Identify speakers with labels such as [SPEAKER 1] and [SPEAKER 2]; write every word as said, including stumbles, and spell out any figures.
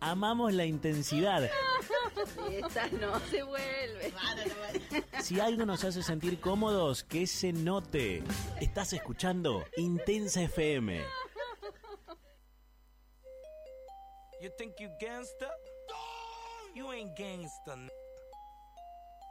[SPEAKER 1] amamos la intensidad.
[SPEAKER 2] Esta no se vuelve.
[SPEAKER 1] Si algo nos hace sentir cómodos, que se note. Estás escuchando Intensa F M.
[SPEAKER 3] You think you gangsta? You ain't gangsta.